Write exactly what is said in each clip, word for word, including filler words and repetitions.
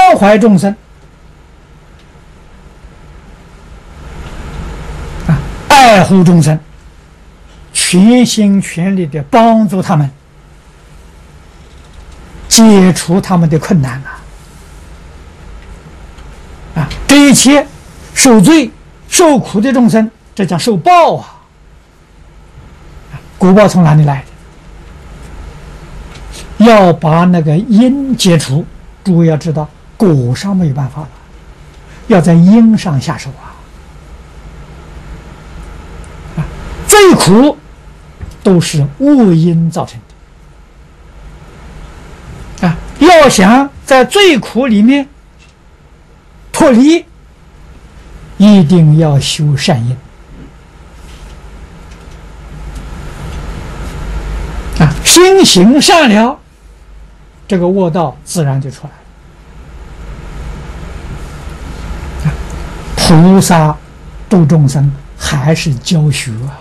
怀众生，啊，爱护众生，全心全力的帮助他们，解除他们的困难啊！啊，这一切受罪受苦的众生，这叫受报啊！果报从哪里来的？要把那个因解除。诸位要知道，果上没有办法了，要在因上下手啊！啊，最苦都是恶因造成的啊！要想在最苦里面脱离，一定要修善因啊！心行善了，这个恶道自然就出来了。菩萨度众生还是教学啊，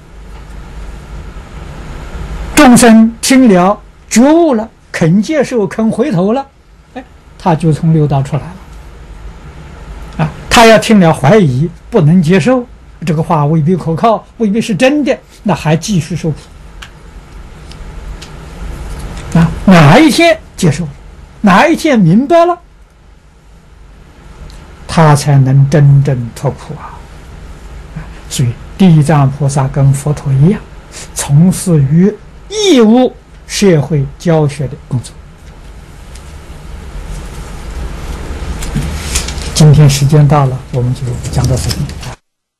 众生听了觉悟了，肯接受，肯回头了，哎，他就从六道出来了。啊，他要听了怀疑，不能接受，这个话未必可靠，未必是真的，那还继续受苦。啊，哪一天接受了，哪一天明白了，他才能真正脱苦啊！所以地藏菩萨跟佛陀一样，从事于义务社会教学的工作。今天时间到了，我们就讲到这里。